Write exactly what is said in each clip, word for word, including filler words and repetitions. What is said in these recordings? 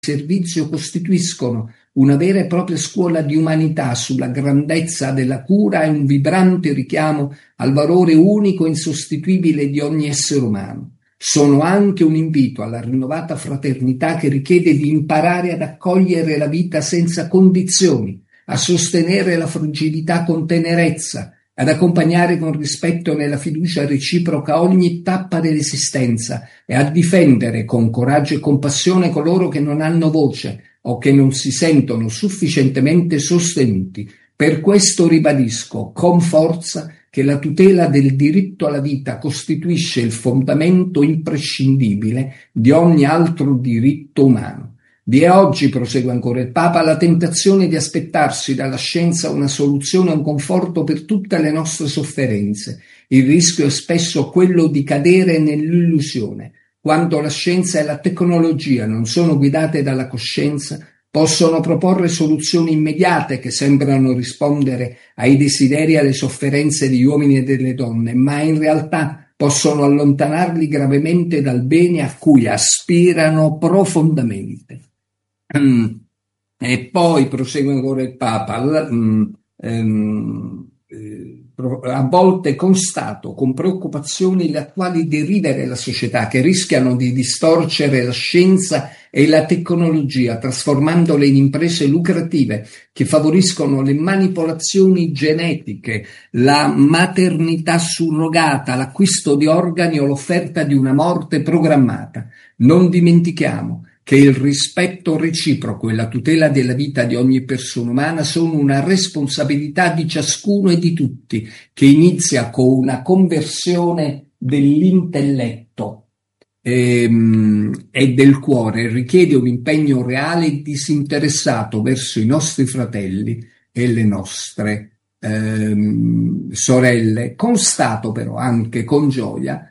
servizio costituiscono una vera e propria scuola di umanità sulla grandezza della cura e un vibrante richiamo al valore unico e insostituibile di ogni essere umano. Sono anche un invito alla rinnovata fraternità che richiede di imparare ad accogliere la vita senza condizioni, a sostenere la fragilità con tenerezza, ad accompagnare con rispetto nella fiducia reciproca ogni tappa dell'esistenza e a difendere con coraggio e compassione coloro che non hanno voce o che non si sentono sufficientemente sostenuti. Per questo ribadisco con forza che la tutela del diritto alla vita costituisce il fondamento imprescindibile di ogni altro diritto umano. Vi è oggi, prosegue ancora il Papa, la tentazione di aspettarsi dalla scienza una soluzione e un conforto per tutte le nostre sofferenze. Il rischio è spesso quello di cadere nell'illusione. Quando la scienza e la tecnologia non sono guidate dalla coscienza, possono proporre soluzioni immediate che sembrano rispondere ai desideri e alle sofferenze degli uomini e delle donne, ma in realtà possono allontanarli gravemente dal bene a cui aspirano profondamente. E poi prosegue ancora il Papa, um, um, eh, a volte constato con preoccupazioni le attuali derive della società che rischiano di distorcere la scienza e la tecnologia, trasformandole in imprese lucrative che favoriscono le manipolazioni genetiche, la maternità surrogata, l'acquisto di organi o l'offerta di una morte programmata. Non dimentichiamo che il rispetto reciproco e la tutela della vita di ogni persona umana sono una responsabilità di ciascuno e di tutti, che inizia con una conversione dell'intelletto ehm, e del cuore, richiede un impegno reale e disinteressato verso i nostri fratelli e le nostre ehm, sorelle. Constato però anche con gioia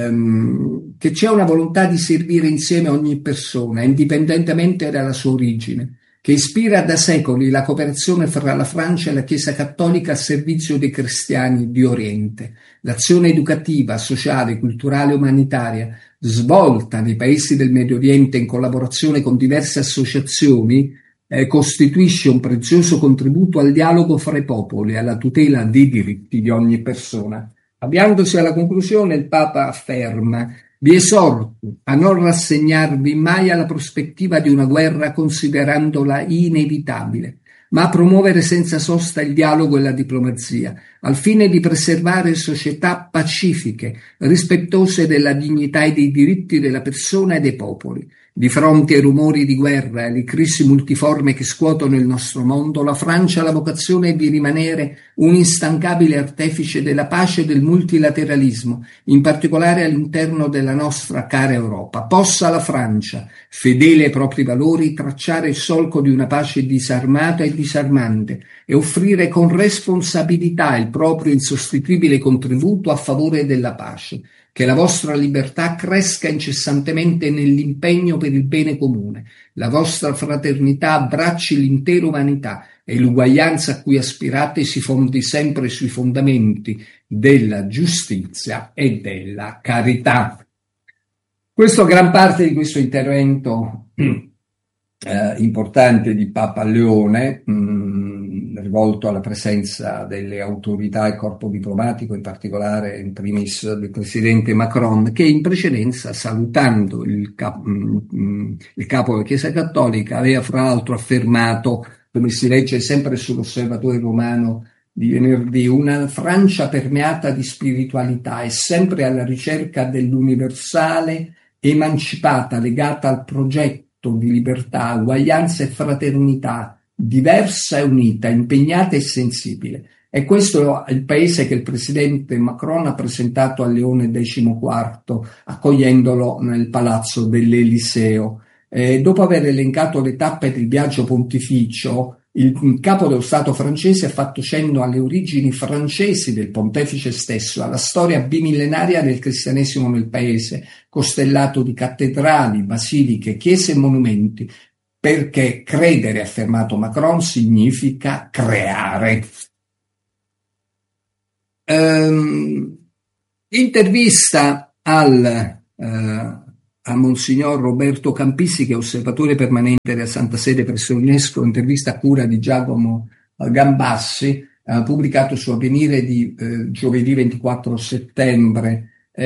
Um, che c'è una volontà di servire insieme ogni persona, indipendentemente dalla sua origine, che ispira da secoli la cooperazione fra la Francia e la Chiesa Cattolica a servizio dei cristiani di Oriente. L'azione educativa, sociale, culturale e umanitaria svolta nei paesi del Medio Oriente in collaborazione con diverse associazioni eh, costituisce un prezioso contributo al dialogo fra i popoli e alla tutela dei diritti di ogni persona. Avviandosi alla conclusione, il Papa afferma: vi esorto a non rassegnarvi mai alla prospettiva di una guerra considerandola inevitabile, ma a promuovere senza sosta il dialogo e la diplomazia, al fine di preservare società pacifiche, rispettose della dignità e dei diritti della persona e dei popoli. Di fronte ai rumori di guerra e alle crisi multiforme che scuotono il nostro mondo, la Francia ha la vocazione di rimanere un instancabile artefice della pace e del multilateralismo, in particolare all'interno della nostra cara Europa. Possa la Francia, fedele ai propri valori, tracciare il solco di una pace disarmata e disarmante e offrire con responsabilità il proprio insostituibile contributo a favore della pace. Che la vostra libertà cresca incessantemente nell'impegno per il bene comune, la vostra fraternità abbracci l'intera umanità e l'uguaglianza a cui aspirate si fondi sempre sui fondamenti della giustizia e della carità. Questo gran parte di questo intervento eh, importante di Papa Leone, mh, rivolto alla presenza delle autorità e corpo diplomatico, in particolare in primis del presidente Macron, che in precedenza, salutando il, cap- mh, il capo della Chiesa Cattolica, aveva fra l'altro affermato, come si legge sempre sull'Osservatore Romano di venerdì, una Francia permeata di spiritualità e sempre alla ricerca dell'universale emancipata, legata al progetto di libertà, uguaglianza e fraternità, diversa e unita, impegnata e sensibile. E questo è il paese che il presidente Macron ha presentato a Leone diciquattro, accogliendolo nel palazzo dell'Eliseo. Eh, dopo aver elencato le tappe del viaggio pontificio, il capo dello Stato francese ha fatto cenno alle origini francesi del pontefice stesso, alla storia bimillenaria del cristianesimo nel paese, costellato di cattedrali, basiliche, chiese e monumenti, perché credere, ha affermato Macron, significa creare. Ehm, intervista al eh, a Monsignor Roberto Campisi, che è osservatore permanente della Santa Sede presso l'UNESCO, intervista a cura di Giacomo Gambassi, ha pubblicato su Avvenire di eh, giovedì ventiquattro settembre.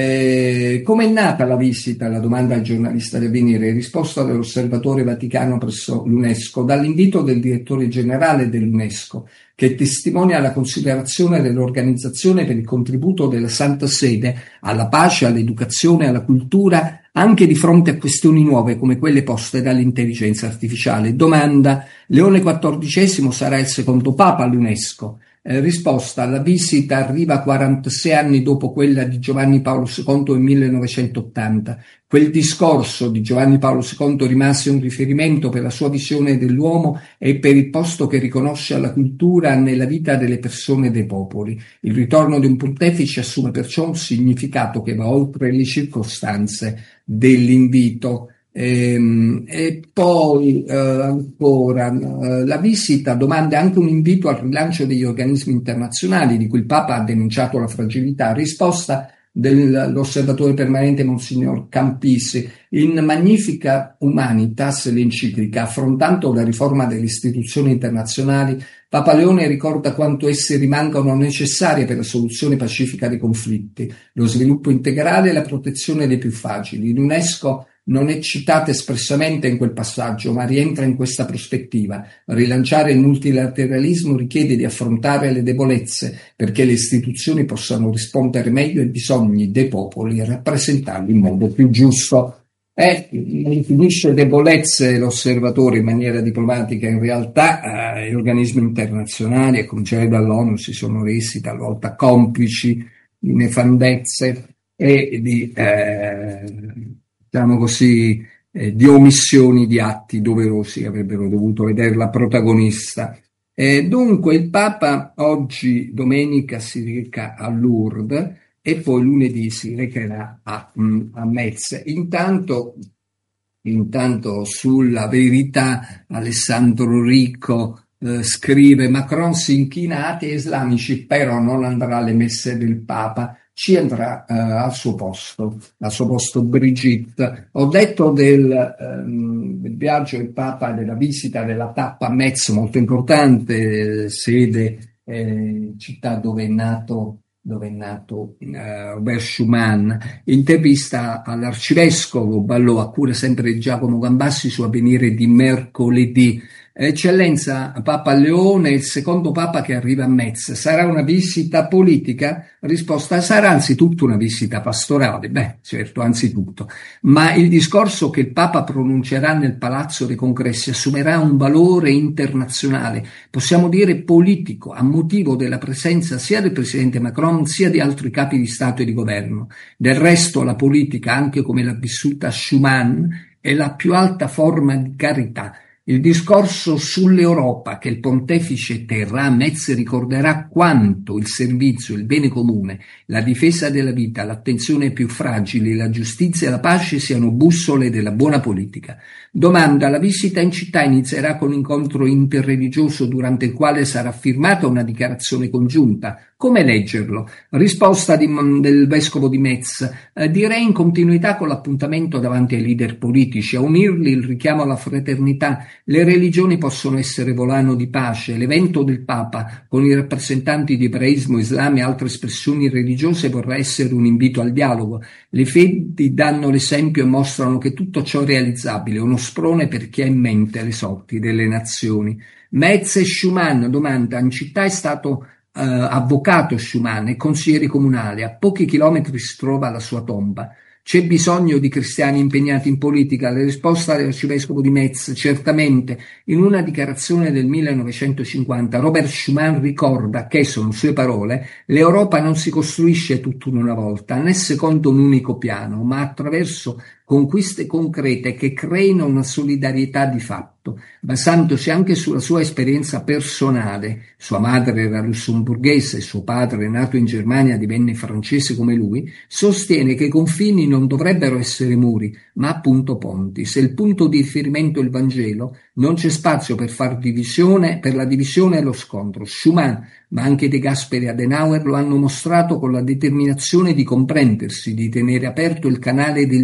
Eh, come è nata la visita? La domanda al giornalista di Avvenire, risposta dell'Osservatore Vaticano presso l'UNESCO, dall'invito del direttore generale dell'UNESCO, che testimonia la considerazione dell'organizzazione per il contributo della Santa Sede alla pace, all'educazione, alla cultura, anche di fronte a questioni nuove come quelle poste dall'intelligenza artificiale. Domanda: Leone quattordicesimo sarà il secondo Papa all'UNESCO? Eh, risposta: la visita arriva quarantasei anni dopo quella di Giovanni Paolo secondo nel millenovecentottanta. Quel discorso di Giovanni Paolo secondo rimase un riferimento per la sua visione dell'uomo e per il posto che riconosce alla cultura nella vita delle persone e dei popoli. Il ritorno di un pontefice assume perciò un significato che va oltre le circostanze dell'invito. E, e poi eh, ancora eh, la visita domanda anche un invito al rilancio degli organismi internazionali di cui il Papa ha denunciato la fragilità. Risposta dell'osservatore permanente Monsignor Campisi: in Magnifica Humanitas, l'enciclica, affrontando la riforma delle istituzioni internazionali, Papa Leone ricorda quanto esse rimangano necessarie per la soluzione pacifica dei conflitti, lo sviluppo integrale e la protezione dei più fragili. L'UNESCO non è citata espressamente in quel passaggio, ma rientra in questa prospettiva. Rilanciare il multilateralismo richiede di affrontare le debolezze perché le istituzioni possano rispondere meglio ai bisogni dei popoli e rappresentarli in modo più giusto. E definisce debolezze l'osservatore in maniera diplomatica. In realtà eh, gli organismi internazionali, a cominciare dall'ONU, si sono resi talvolta complici di nefandezze e di eh, diciamo così, eh, di omissioni di atti doverosi che avrebbero dovuto vederla protagonista. Eh, dunque il Papa oggi, domenica, si reca a Lourdes e poi lunedì si recherà a, mh, a Metz. Intanto, intanto sulla Verità Alessandro Ricco eh, scrive: Macron si inchina a atei islamici, però non andrà alle messe del Papa. Ci andrà uh, al suo posto, al suo posto Brigitte. Ho detto del, um, del viaggio del Papa, della visita della tappa a Metz, molto importante, sede, eh, città dove è nato, dove è nato uh, Robert Schuman. Intervista all'arcivescovo Ballò, a cura sempre di Giacomo Gambassi, su Avvenire di mercoledì. Eccellenza, Papa Leone, il secondo Papa che arriva a Metz, sarà una visita politica? Risposta: sarà anzitutto una visita pastorale. Beh, certo, anzitutto. Ma il discorso che il Papa pronuncerà nel Palazzo dei Congressi assumerà un valore internazionale, possiamo dire politico, a motivo della presenza sia del Presidente Macron sia di altri capi di Stato e di Governo. Del resto, la politica, anche come l'ha vissuta Schuman, è la più alta forma di carità. Il discorso sull'Europa che il pontefice terrà a Metz ricorderà quanto il servizio, il bene comune, la difesa della vita, l'attenzione ai più fragili, la giustizia e la pace siano bussole della buona politica. Domanda: la visita in città inizierà con un incontro interreligioso durante il quale sarà firmata una dichiarazione congiunta. Come leggerlo? Risposta di, del vescovo di Metz: eh, direi in continuità con l'appuntamento davanti ai leader politici, a unirli il richiamo alla fraternità. Le religioni possono essere volano di pace. L'evento del Papa con i rappresentanti di ebraismo, islam e altre espressioni religiose vorrà essere un invito al dialogo. Le fedi danno l'esempio e mostrano che tutto ciò è realizzabile, uno sprone per chi ha in mente le sorti delle nazioni. Metz e Schuman. Domanda: in città è stato Uh, avvocato Schuman e consigliere comunale, a pochi chilometri si trova la sua tomba. C'è bisogno di cristiani impegnati in politica? La risposta dell'arcivescovo di Metz: certamente. In una dichiarazione del millenovecentocinquanta Robert Schuman ricorda che, sono sue parole, l'Europa non si costruisce tutto in una volta, né secondo un unico piano, ma attraverso conquiste concrete che creino una solidarietà di fatto, basandosi anche sulla sua esperienza personale. Sua madre era lussemburghese, suo padre, nato in Germania, divenne francese come lui. Sostiene che i confini non dovrebbero essere muri, ma appunto ponti. Se il punto di riferimento è il Vangelo, non c'è spazio per far divisione, per la divisione e lo scontro. Schuman, ma anche De Gasperi e Adenauer lo hanno mostrato con la determinazione di comprendersi, di tenere aperto il canale del dialogo,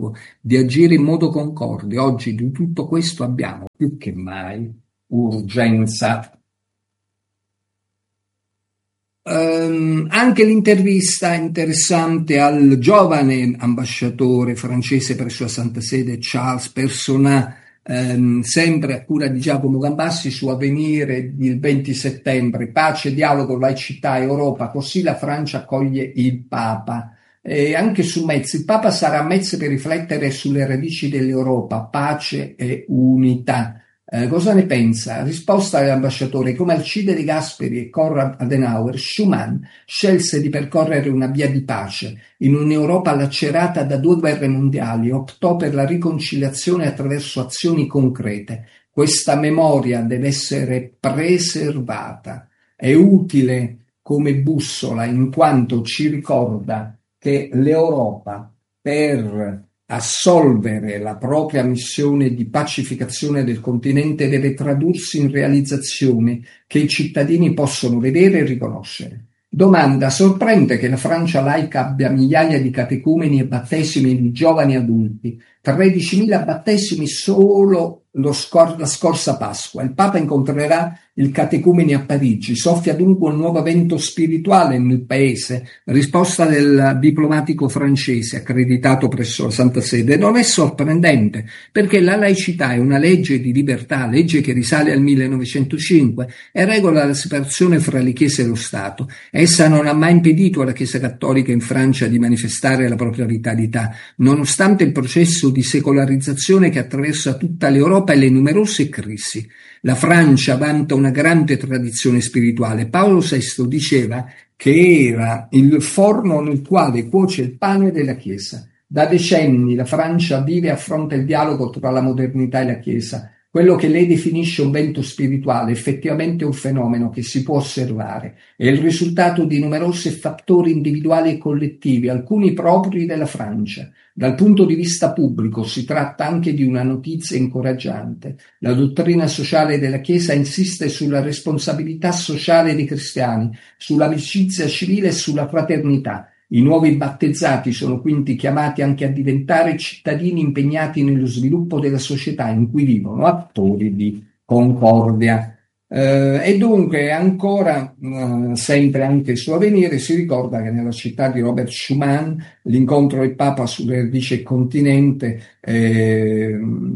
modo di agire in modo concorde. Oggi di tutto questo abbiamo più che mai urgenza. Um, anche l'intervista interessante al giovane ambasciatore francese presso la Santa Sede Charles Personnat, um, sempre a cura di Giacomo Gambassi, su Avvenire il venti settembre: pace, dialogo, laicità, Europa, così la Francia accoglie il Papa. E anche su Metz: il Papa sarà Metz per riflettere sulle radici dell'Europa, pace e unità. Eh, cosa ne pensa? Risposta dell'ambasciatore: come Alcide De Gasperi e Konrad Adenauer, Schuman scelse di percorrere una via di pace. In un'Europa lacerata da due guerre mondiali, optò per la riconciliazione attraverso azioni concrete. Questa memoria deve essere preservata. È utile come bussola in quanto ci ricorda che l'Europa, per assolvere la propria missione di pacificazione del continente, deve tradursi in realizzazioni che i cittadini possono vedere e riconoscere. Domanda: sorprende che la Francia laica abbia migliaia di catecumeni e battesimi di giovani adulti, tredicimila battesimi solo lo scor- la scorsa Pasqua. Il Papa incontrerà il catecumeni a Parigi, soffia dunque un nuovo vento spirituale nel paese. Risposta del diplomatico francese accreditato presso la Santa Sede: non è sorprendente, perché la laicità è una legge di libertà, legge che risale al millenovecentocinque e regola la separazione fra le chiese e lo Stato. Essa non ha mai impedito alla Chiesa Cattolica in Francia di manifestare la propria vitalità, nonostante il processo di secolarizzazione che attraversa tutta l'Europa e le numerose crisi. La Francia vanta una grande tradizione spirituale. Paolo sesto diceva che era il forno nel quale cuoce il pane della Chiesa. Da decenni la Francia vive e affronta il dialogo tra la modernità e la Chiesa. Quello che lei definisce un vento spirituale effettivamente è un fenomeno che si può osservare. È il risultato di numerosi fattori individuali e collettivi, alcuni propri della Francia. Dal punto di vista pubblico si tratta anche di una notizia incoraggiante. La dottrina sociale della Chiesa insiste sulla responsabilità sociale dei cristiani, sull'amicizia civile e sulla fraternità. I nuovi battezzati sono quindi chiamati anche a diventare cittadini impegnati nello sviluppo della società in cui vivono, attori di concordia. Eh, e dunque ancora, eh, sempre anche su Avvenire, si ricorda che nella città di Robert Schuman l'incontro del Papa sulle radici del continente, eh,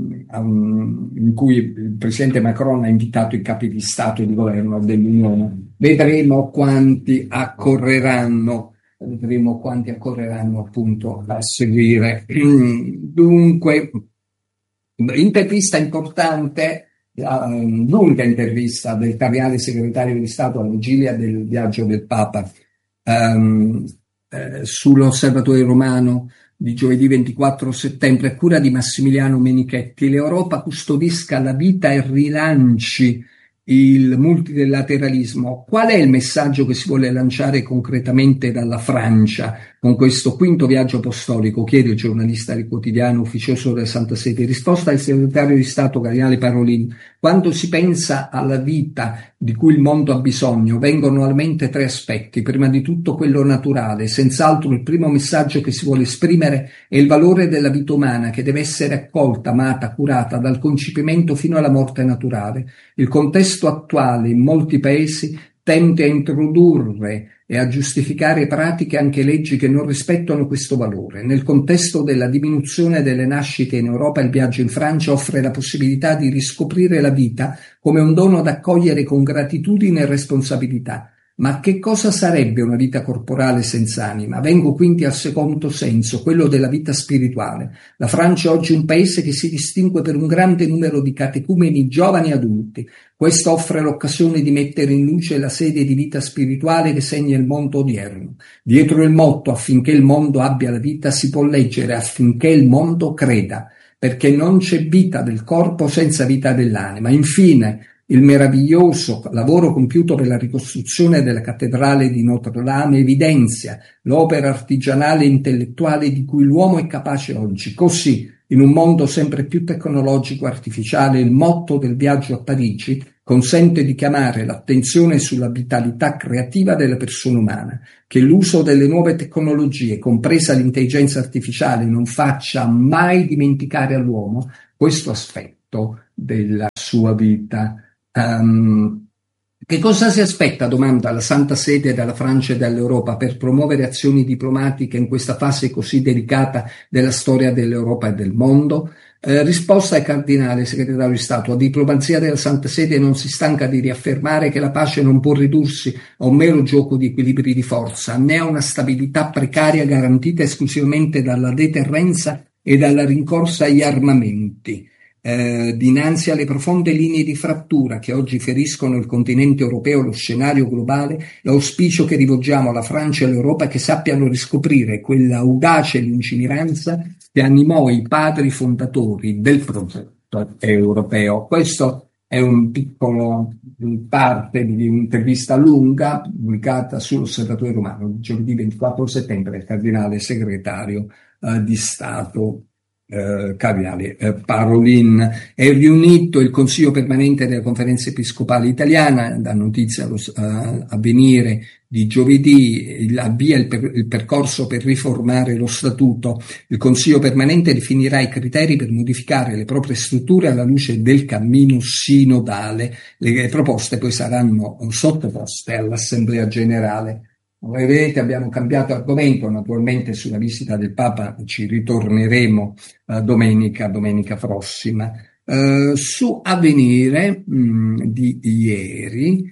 um, in cui il presidente Macron ha invitato i capi di Stato e di governo dell'Unione. Vedremo quanti accorreranno. Vedremo quanti accorreranno appunto a seguire. Dunque, intervista importante, l'unica intervista del cardiale segretario di Stato alla vigilia del viaggio del Papa um, eh, sull'Osservatore Romano di giovedì ventiquattro settembre, a cura di Massimiliano Menichetti. L'Europa custodisca la vita e rilanci il multilateralismo. Qual è il messaggio che si vuole lanciare concretamente dalla Francia con questo quinto viaggio apostolico? Chiede il giornalista del quotidiano ufficioso della Santa Sede. Risposta del segretario di Stato Cardinale Parolin: quando si pensa alla vita di cui il mondo ha bisogno, vengono alla mente tre aspetti. Prima di tutto quello naturale. Senz'altro il primo messaggio che si vuole esprimere è il valore della vita umana, che deve essere accolta, amata, curata dal concepimento fino alla morte naturale. Il contesto attuale in molti paesi tende a introdurre e a giustificare pratiche, anche leggi, che non rispettano questo valore. Nel contesto della diminuzione delle nascite in Europa, il viaggio in Francia offre la possibilità di riscoprire la vita come un dono da accogliere con gratitudine e responsabilità. Ma che cosa sarebbe una vita corporale senza anima? Vengo quindi al secondo senso, quello della vita spirituale. La Francia è oggi un paese che si distingue per un grande numero di catecumeni giovani e adulti. Questo offre l'occasione di mettere in luce la sede di vita spirituale che segna il mondo odierno. Dietro il motto "affinché il mondo abbia la vita" si può leggere "affinché il mondo creda", perché non c'è vita del corpo senza vita dell'anima. Infine, il meraviglioso lavoro compiuto per la ricostruzione della cattedrale di Notre Dame evidenzia l'opera artigianale e intellettuale di cui l'uomo è capace oggi. Così, in un mondo sempre più tecnologico e artificiale, il motto del viaggio a Parigi consente di chiamare l'attenzione sulla vitalità creativa della persona umana, che l'uso delle nuove tecnologie, compresa l'intelligenza artificiale, non faccia mai dimenticare all'uomo questo aspetto della sua vita. Um, Che cosa si aspetta, domanda la Santa Sede dalla Francia e dall'Europa per promuovere azioni diplomatiche in questa fase così delicata della storia dell'Europa e del mondo? Eh, risposta al Cardinale Segretario di Stato. La diplomazia della Santa Sede non si stanca di riaffermare che la pace non può ridursi a un mero gioco di equilibri di forza, né a una stabilità precaria garantita esclusivamente dalla deterrenza e dalla rincorsa agli armamenti. Eh, dinanzi alle profonde linee di frattura che oggi feriscono il continente europeo e lo scenario globale, l'auspicio che rivolgiamo alla Francia e all'Europa è che sappiano riscoprire quella audace lungimiranza che animò i padri fondatori del progetto europeo. Questo è un piccolo parte di un'intervista lunga pubblicata sull'Osservatore Romano giovedì ventiquattro settembre, il Cardinale Segretario eh, di Stato Eh, Cardinale eh, Parolin. È riunito il Consiglio Permanente della Conferenza Episcopale Italiana, da notizia allo uh, Avvenire di giovedì, il, avvia il, per, il percorso per riformare lo Statuto. Il Consiglio Permanente definirà i criteri per modificare le proprie strutture alla luce del cammino sinodale. Le proposte poi saranno sottoposte all'Assemblea Generale. Come vedete abbiamo cambiato argomento, naturalmente sulla visita del Papa ci ritorneremo uh, domenica, domenica prossima. Uh, su Avvenire mh, di ieri,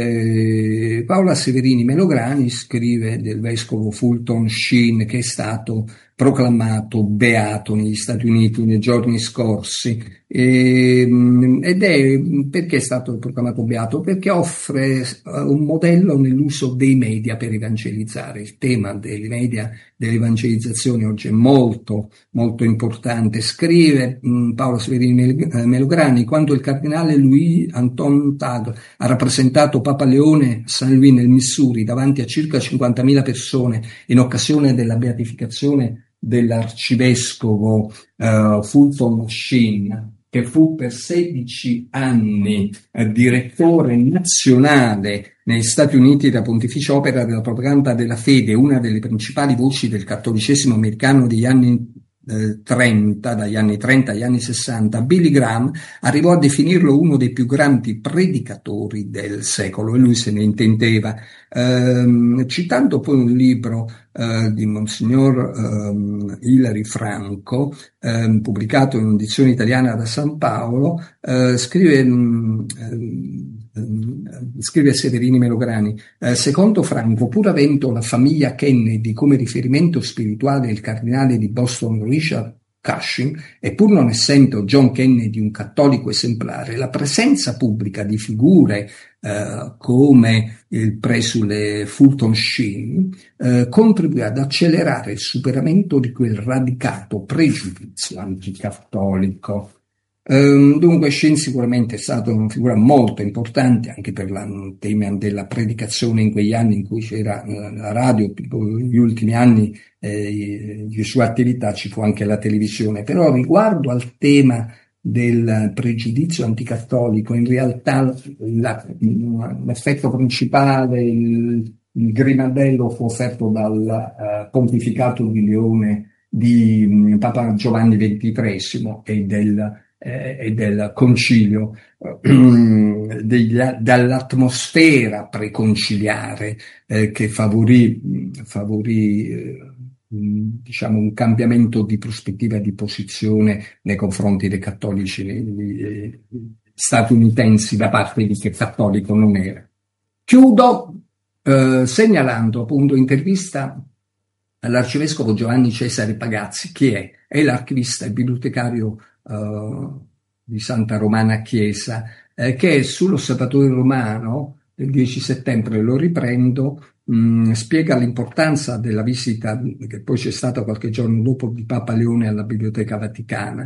eh, Paola Severini Melograni scrive del vescovo Fulton Sheen che è stato proclamato beato negli Stati Uniti nei giorni scorsi. E, ed è perché è stato proclamato beato? Perché offre un modello nell'uso dei media per evangelizzare. Il tema dei media, dell'evangelizzazione oggi è molto molto importante. Scrive mh, Paolo Severini Melograni: quando il cardinale Louis Anton Tagle ha rappresentato Papa Leone San Louis nel Missouri davanti a circa cinquantamila persone in occasione della beatificazione dell'arcivescovo uh, Fulton Sheen, che fu per sedici anni eh, direttore nazionale negli Stati Uniti della Pontificia Opera della Propaganda della Fede, una delle principali voci del cattolicesimo americano degli anni eh, trenta, dagli anni trenta agli anni sessanta, Billy Graham arrivò a definirlo uno dei più grandi predicatori del secolo, e lui se ne intendeva. Ehm, citando poi un libro eh, di Monsignor ehm, Ilari Franco, ehm, pubblicato in edizione italiana da San Paolo, eh, scrive, mh, eh, scrive Severini Melograni: eh, secondo Franco, pur avendo la famiglia Kennedy come riferimento spirituale il cardinale di Boston Richard Cushing, e pur non essendo John Kennedy un cattolico esemplare, la presenza pubblica di figure eh, come il presule Fulton Sheen eh, contribuì ad accelerare il superamento di quel radicato pregiudizio anticattolico. Um, dunque Sheen sicuramente è stato una figura molto importante anche per la, il tema della predicazione in quegli anni in cui c'era uh, la radio. Negli ultimi anni eh, di sua attività ci fu anche la televisione, però riguardo al tema del pregiudizio anticattolico, in realtà la, l'effetto principale, il, il grimaldello fu offerto dal uh, pontificato di Leone di um, Papa Giovanni ventitreesimo e del Eh, e del concilio, eh, degli, dall'atmosfera preconciliare eh, che favorì, favorì eh, diciamo un cambiamento di prospettiva e di posizione nei confronti dei cattolici eh, statunitensi da parte di chi cattolico non era. Chiudo eh, segnalando appunto intervista all'arcivescovo Giovanni Cesare Pagazzi. Chi è? È l'archivista e bibliotecario Uh, di Santa Romana Chiesa, eh, che sull'Osservatore Romano del dieci settembre, lo riprendo, mh, spiega l'importanza della visita che poi c'è stata qualche giorno dopo di Papa Leone alla Biblioteca Vaticana.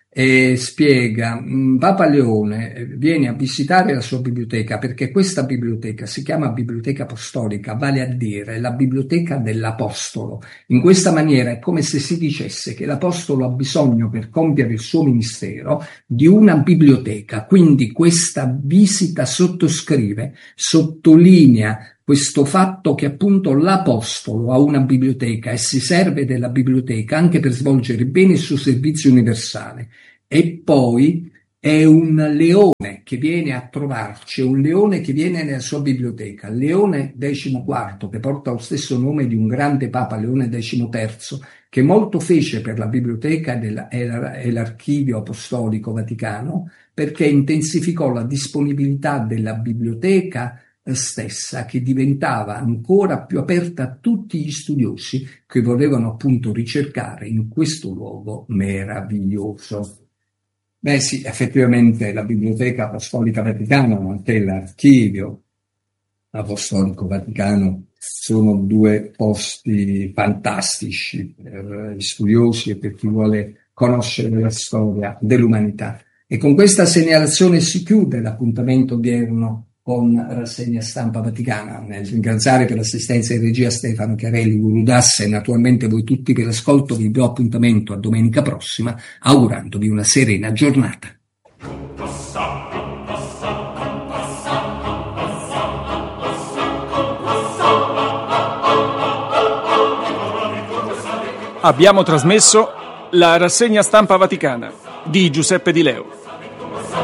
e spiega: Papa Leone viene a visitare la sua biblioteca perché questa biblioteca si chiama Biblioteca Apostolica, vale a dire la biblioteca dell'Apostolo. In questa maniera è come se si dicesse che l'Apostolo ha bisogno, per compiere il suo ministero, di una biblioteca. Quindi questa visita sottoscrive, sottolinea questo fatto che appunto l'Apostolo ha una biblioteca e si serve della biblioteca anche per svolgere bene il suo servizio universale. E poi è un leone che viene a trovarci, un leone che viene nella sua biblioteca, Leone decimoquarto, che porta lo stesso nome di un grande Papa, Leone decimoterzo, che molto fece per la biblioteca e l'archivio apostolico vaticano, perché intensificò la disponibilità della biblioteca stessa, che diventava ancora più aperta a tutti gli studiosi che volevano appunto ricercare in questo luogo meraviglioso. Beh sì, effettivamente la Biblioteca Apostolica Vaticana, ma anche l'Archivio Apostolico Vaticano sono due posti fantastici per gli studiosi e per chi vuole conoscere la storia dell'umanità. E con questa segnalazione si chiude l'appuntamento odierno con Rassegna Stampa Vaticana. Nel ringraziare per l'assistenza in regia Stefano Chiarelli, Gurudas e naturalmente voi tutti per l'ascolto, vi do appuntamento a domenica prossima, augurandovi una serena giornata. Abbiamo trasmesso la Rassegna Stampa Vaticana di Giuseppe Di Leo.